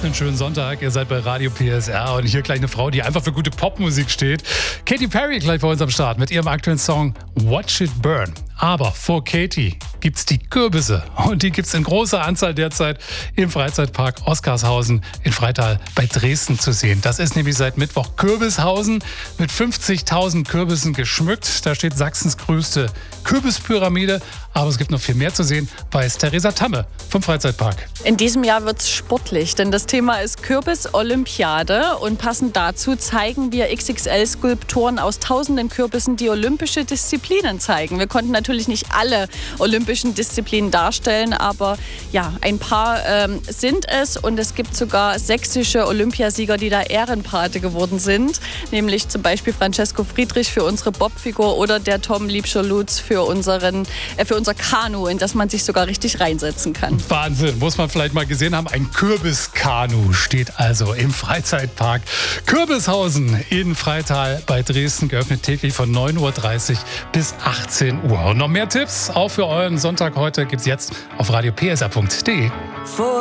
Habt einen schönen Sonntag. Ihr seid bei Radio PSR und hier gleich eine Frau, die einfach für gute Popmusik steht. Katy Perry gleich bei uns am Start mit ihrem aktuellen Song Watch It Burn. Aber vor Katy gibt's die Kürbisse und die gibt's in großer Anzahl derzeit im Freizeitpark Oskarshausen in Freital bei Dresden zu sehen. Das ist nämlich seit Mittwoch Kürbishausen mit 50.000 Kürbissen geschmückt. Da steht Sachsens größte Kürbispyramide. Aber es gibt noch viel mehr zu sehen, weiß Theresa Tamme vom Freizeitpark. In diesem Jahr wird es sportlich, denn das Thema ist Kürbis-Olympiade. Und passend dazu zeigen wir XXL-Skulpturen aus tausenden Kürbissen, die olympische Disziplinen zeigen. Wir konnten natürlich nicht alle olympischen Disziplinen darstellen, aber ja, ein paar sind es. Und es gibt sogar sächsische Olympiasieger, die da Ehrenpate geworden sind. Nämlich zum Beispiel Francesco Friedrich für unsere Bobfigur oder der Tom Liebscher-Lutz für unser Kanu, in das man sich sogar richtig reinsetzen kann. Wahnsinn, muss man vielleicht mal gesehen haben. Ein Kürbiskanu steht also im Freizeitpark Kürbishausen in Freital bei Dresden, geöffnet täglich von 9.30 Uhr bis 18 Uhr. Und noch mehr Tipps, auch für euren Sonntag heute, gibt's jetzt auf radiopsr.de.